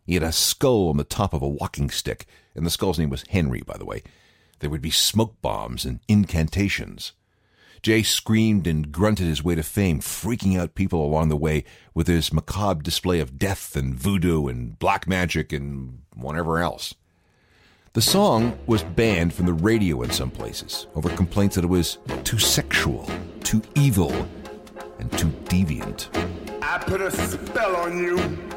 He had a skull on the top of a walking stick, and the skull's name was Henry, by the way. There would be smoke bombs and incantations. Jay screamed and grunted his way to fame, freaking out people along the way with his macabre display of death and voodoo and black magic and whatever else. The song was banned from the radio in some places over complaints that it was too sexual, too evil, and too deviant. I put a spell on you.